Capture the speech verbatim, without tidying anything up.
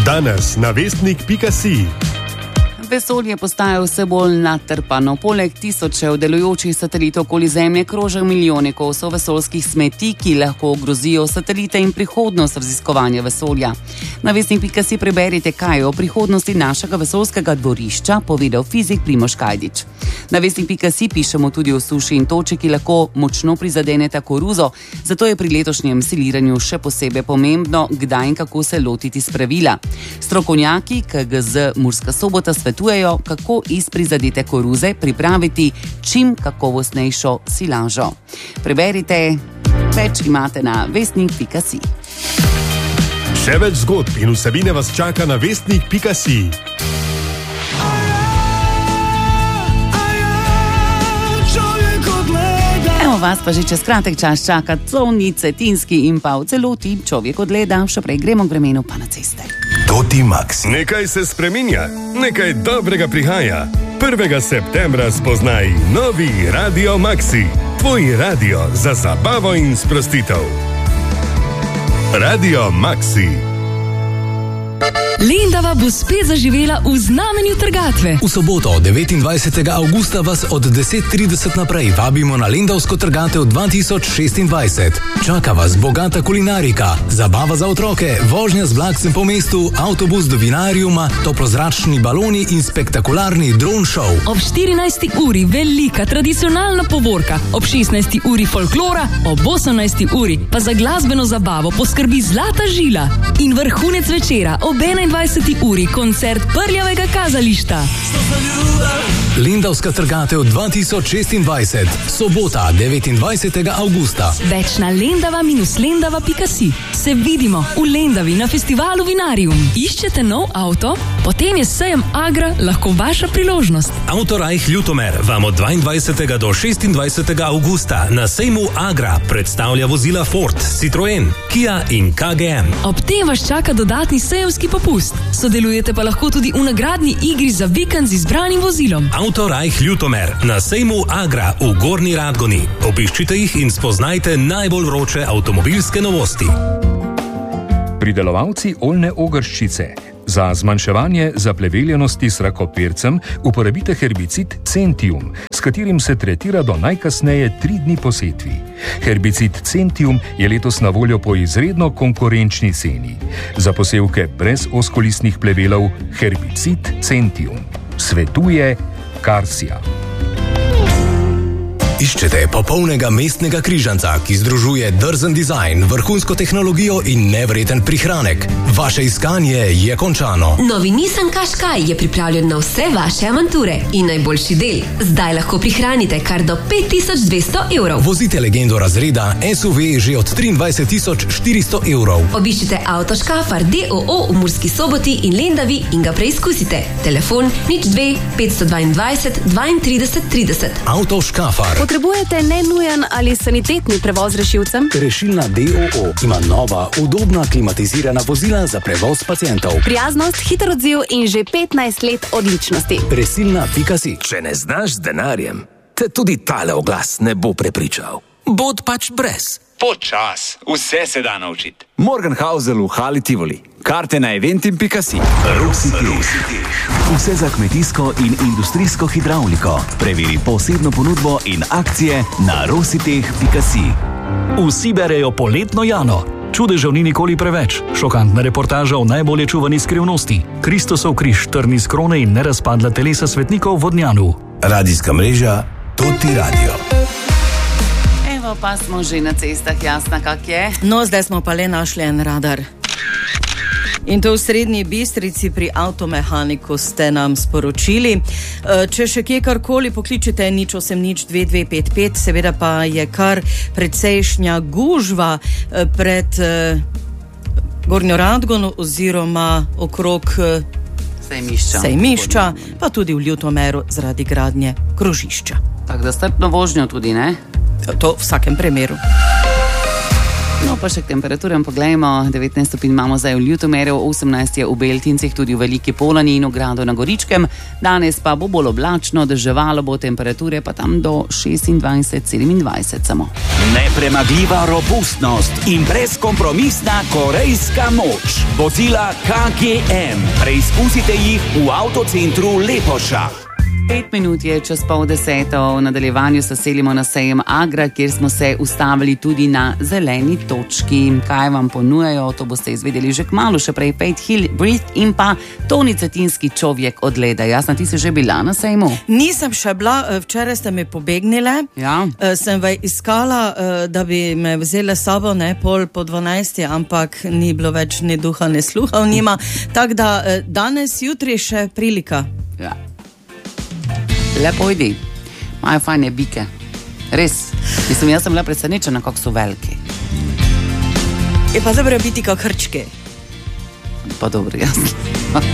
Danes na vestnik pika si. Vesolje postaja vse bolj natrpano. Poleg tisočev delujočih satelitov okoli Zemlje krožijo milijone kosov vesoljskih smeti, ki lahko ogrozijo satelite in prihodnost raziskovanja vesolja. Na vestnik pika si preberite, kaj je o prihodnosti našega vesoljskega dvorišča povedal fizik Primož Kajdič. Na vestnik pika si pišemo tudi o suši in toči, ki lahko močno prizadeneta koruzo, zato je pri letošnjem siliranju še posebej pomembno, kdaj in kako se lotiti spravila. Strokovnjaki K G Z Murska Sobota svetujejo, kako iz prizadete koruze pripraviti čim kakovostnejšo silažo. Preberite, več imate na vestnik pika si. Še več zgodb in vsebine vas čaka na vestnik pika si. Evo vas pa že čez kratek čas čaka Covni, Cetinski in pa v celoti Človek od leda. Še prej gremo k vremenu pa na ceste. Toti Max. Nekaj se spreminja, nekaj dobrega prihaja. prvega septembra spoznaj novi Radio Maxi. Tvoj radio za zabavo in sprostitev. Radio Maxi. Lendava bo spet zaživela v znamenju trgatve. V soboto, devetindvajsetega avgusta, vas od deset trideset naprej vabimo na Lendavsko trgatev dva tisoč šestindvajset. Čaka vas bogata kulinarika, zabava za otroke, vožnja z vlakcem po mestu, avtobus do vinariuma, toplozračni baloni in spektakularni dron show. Ob štirinajsti uri velika tradicionalna povorka, ob šestnajsti uri folklora, ob osemnajsti uri pa za glasbeno zabavo poskrbi Zlata žila. In vrhunec večera ob enaindvajseti uri koncert Prljavega kazališta. Lendavska trgatev dva tisoč šestindvajset, sobota, devetindvajsetega avgusta. Več na lendava minus lendava pika si. Se vidimo v Lendavi na festivalu Vinarium. Iščete nov avto? Potem je sejem Agra lahko vaša priložnost. Autorajh Ljutomer vam od dvaindvajsetega do šestindvajsetega avgusta na sejmu Agra predstavlja vozila Ford, Citroen, Kia in K G M. Ob tem vas čaka dodatni sejemski popust. Sodelujete pa lahko tudi v nagradni igri za vikend z izbranim vozilom. Autorajh Ljutomer na sejmu Agra v Gornji Radgoni. Obiščite jih in spoznajte najbolj vroče avtomobilske novosti. Pridelovalci oljne ogrščice. Za zmanjševanje zapleveljenosti s rakopircem uporabite herbicid Centium, s katerim se tretira do najkasneje tri dni po setvi. Herbicid Centium je letos na voljo po izredno konkurenčni ceni. Za posevke brez ozkolistnih plevelov herbicid Centium. Svetuje Karsija. Iščete popolnega mestnega križanca, ki združuje drzen dizajn, vrhunsko tehnologijo in nevreten prihranek. Vaše iskanje je končano. Novi Nissan Qashqai je pripravljen na vse vaše avanture. In najboljši del, zdaj lahko prihranite kar do pet tisoč dvesto evrov. Vozite legendo razreda S U V že od triindvajset tisoč štiristo evrov. Obiščite Avtoškafar D O O v Murski Soboti in Lendavi in ga preizkusite. Telefon nič dve petsto dvaindvajset dvaintrideset trideset. Avtoškafar. Potrebujete nenujen ali sanitetni prevoz rešilcem? Rešilna D O O ima nova, udobna, klimatizirana vozila za prevoz pacientov. Prijaznost, hiter odziv in že petnajst let odličnosti. Rešilna pika si. Če ne znaš z denarjem, te tudi tale oglas ne bo prepričal. Bod pač brez. Počas, vse se da naučiti. Morgenhausel v Hali Tivoli. Karte na eventim pika si. Rositeh. Vse za kmetijsko in industrijsko hidravliko. Preveri posebno ponudbo in akcije na rositeh pika si. Vsi berejo poletno Jano. Čudežev ni nikoli preveč. Šokantna reportaža o najbolje čuvani skrivnosti. Kristusov križ, trn iz krone in nerazpadla telesa svetnikov v Vodnjanu. Radijska mreža Toti Radio. Evo pa smo že na cestah, jasna kak je. No, zdaj smo pa le našli en radar. In to v Srednji Bistrici pri avtomehaniku ste nam sporočili. Če še kje karkoli, pokličite nič osem nič dve dve pet pet, seveda pa je kar precejšnja gužva pred Gornjo Radgono oziroma okrog Sejmišča. Sejmišča, pa tudi v Ljutomeru zaradi gradnje krožišča. Tako da strpno vožnjo tudi, ne? To v vsakem primeru. No, pa še k temperaturam poglejmo. devetnajst stopinj imamo zdaj v Ljutomeru, osemnajst je v Beltincih, tudi v Veliki Polani in v Gradu na Goričkem. Danes pa bo bolj oblačno, deževalo bo, temperature pa tam do šestindvajset sedemindvajset samo. Nepremagljiva robustnost in brezkompromisna korejska moč. Vozila K G M. Preizkusite jih v avtocentru Lepoša. Pet minut je čez pol deseto, v nadaljevanju se selimo na sejem Agra, kjer smo se ustavili tudi na zeleni točki. Kaj vam ponujajo, to boste izvedeli že kmalu, še prej Faith Hill, Breathe in pa Toni Cetinski, Človek od leda. Jasna, ti si že bila na sejmu? Nisem še bila, včeraj ste me pobegnile. Ja. Sem vaj iskala, da bi me vzele sabo, ne pol po dvanajsti, ampak ni bilo več ne duha, ne sluha v njima. Tako da danes, jutri še prilika. Ja. Lepo idi, imajo fajne bike, res. Mislim, jaz sem bila presenečena, kako so veliki. Je pa dobro biti kot hrčke. Pa dobro, jasno.